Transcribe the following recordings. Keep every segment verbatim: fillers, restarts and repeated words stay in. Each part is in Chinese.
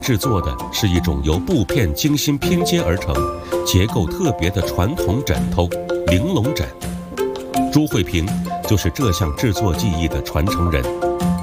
制作的是一种由布片精心拼接而成、结构特别的传统枕头——玲珑枕。朱慧萍就是这项制作技艺的传承人。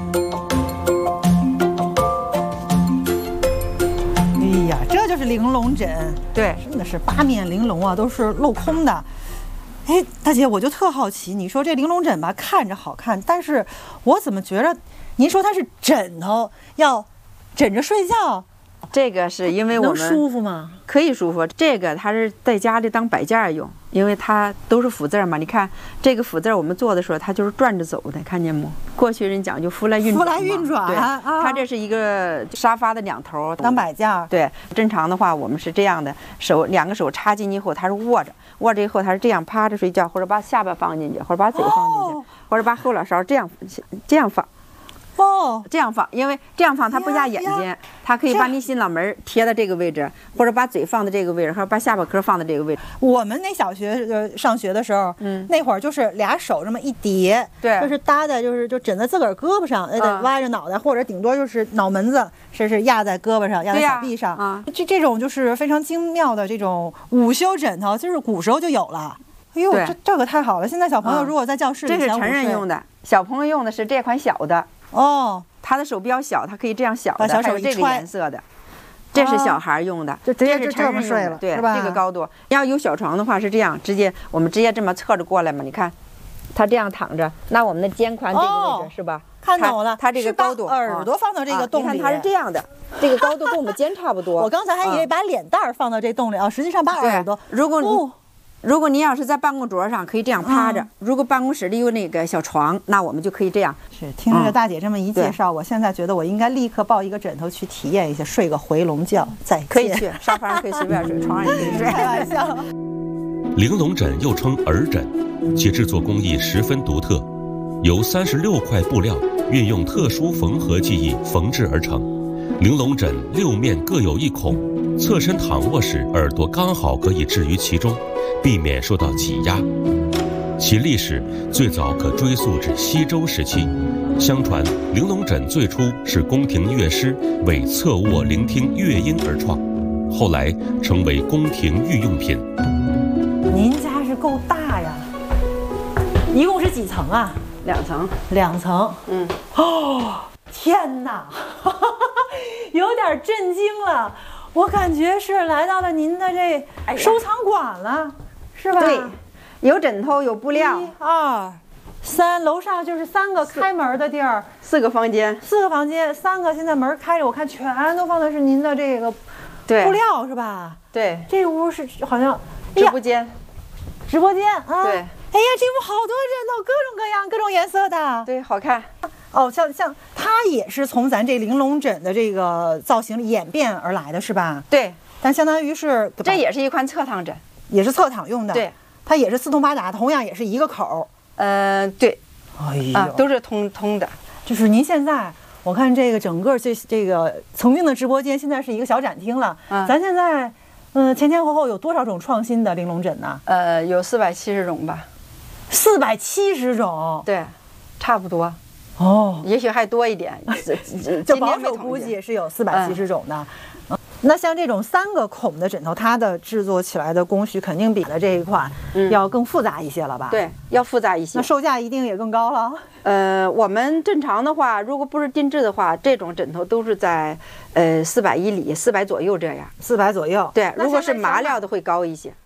哎呀，这就是玲珑枕， 对， 真的是八面玲珑啊，都是镂空的。哎，大姐，我就特好奇，你说这玲珑枕吧，看着好看，但是我怎么觉着，您说它是枕头，要枕着睡觉？ 这个是因为我们能舒服吗？ 可以舒服。这个它是在家里当摆件用，因为它都是福字嘛。你看这个福字，我们做的时候它就是转着走的，看见没？过去人讲究福来运转， 福来运转。 对， 啊、 它这是一个沙发的两头当摆件。 对，正常的话我们是这样的，手两个手插进去以后，它是握着，握着以后它是这样趴着睡觉，或者把下巴放进去，或者把嘴放进去，哦、或者把后脑勺这样这样放。哦，这样放，因为这样放它不压眼睛，它可以把你心脑门贴到这个位置，或者把嘴放在这个位置，或者把下巴壳放在这个位置。 我们那小学呃上学的时候，嗯，那会儿就是俩手这么一叠，对，就是搭在就是就枕在自个儿胳膊上，那得歪着脑袋，嗯、或者顶多就是脑门子是是压在胳膊上，压在小臂上。啊，这这种就是非常精妙的这种午休枕头，就是古时候就有了。哎呦，这这个太好了！现在小朋友如果在教室里， 这是成人用的，小朋友用的是这款小的。哦，他的手比较小，他可以这样小的， 小手这个颜色的，这是小孩用的， 这这是成人用的，对，这个高度。要有小床的话是这样，直接我们直接这么侧着过来嘛，你看，他这样躺着，那我们的肩宽这个位置是吧？ 看懂了， 他这个高度， 耳朵放到这个洞里， 你看它是这样的，这个高度跟我们肩差不多。 我刚才还以为把脸蛋放到这洞里啊，实际上把耳朵。 如果你如果你要是在办公桌上，可以这样趴着；嗯、如果办公室里有那个小床，那我们就可以这样。 是，听着大姐这么一介绍，嗯、我现在觉得我应该立刻抱一个枕头去体验一下，睡个回笼觉。再可以去沙发上可以随便睡，床上也可以睡。 开玩笑。 玲珑枕又称耳枕，其制作工艺十分独特，由三十六块布料运用特殊缝合技艺缝制而成。玲珑枕六面各有一孔，侧身躺卧时耳朵刚好可以置于其中，避免受到挤压。其历史最早可追溯至西周时期。相传，玲珑枕最初是宫廷乐师为侧卧聆听乐音而创，后来成为宫廷御用品。 您家是够大呀！一共是几层啊？ 两层。 两层。嗯。哦，天哪，有点震惊了。我感觉是来到了您的这收藏馆了，是吧？ 对，有枕头，有布料。 一二三，楼上就是三个开门的地儿， 四个房间， 四个房间，三个现在门开着，我看全都放的是您的这个布料，是吧？ 对， 这屋是好像直播间， 直播间啊。 对， 哎呀，这屋好多枕头，各种各样、各种颜色的， 对，好看。 哦，像像它也是从咱这玲珑枕的这个造型里演变而来的，是吧？ 对， 但相当于是这也是一款侧躺枕， 也是侧躺用的。 对， 它也是四通八达，同样也是一个口。 呃，对， 哎呀、 啊，都是通通的。 就是您现在，我看这个整个这这个曾经的直播间，现在是一个小展厅了。嗯，咱现在，嗯、呃，前前后后有多少种创新的玲珑枕呢？ 呃，有四百七十种吧。 四百七十种。 对，差不多。 哦， 也许还多一点， 就保守估计是有四百七十种的。嗯，那像这种三个孔的枕头，它的制作起来的工序肯定比了这一款要更复杂一些了吧？ 嗯、对，要复杂一些。 那售价一定也更高了。 呃，我们正常的话，如果不是定制的话，这种枕头都是在呃四百以里，四百左右这样。 四百左右。 对，如果是麻料的会高一些。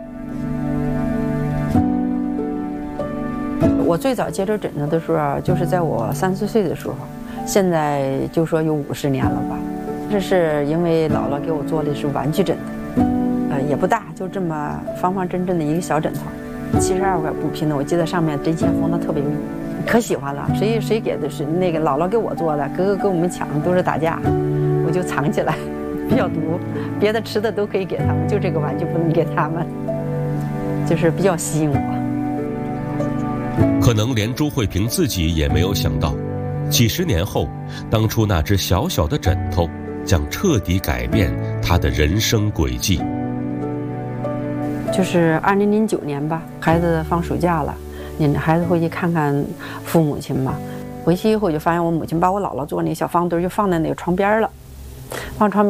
我最早接触枕头的时候，就是在我三四岁的时候，现在就说有五十年了吧。这是因为姥姥给我做的是玩具枕头，呃，也不大，就这么方方正正的一个小枕头，七十二块布拼的，我记得上面针线缝的特别密，可喜欢了。谁谁给的是那个姥姥给我做的，哥哥跟我们抢都是打架，我就藏起来，比较毒，别的吃的都可以给他们，就这个玩具不能给他们，就是比较吸引我。 可能连朱慧萍自己也没有想到，几十年后，当初那只小小的枕头将彻底改变她的人生轨迹。 就是二零零九年吧，孩子放暑假了，你孩子回去看看父母亲嘛。回去以后就发现我母亲把我姥姥做那小方墩就放在那个床边了，放床边。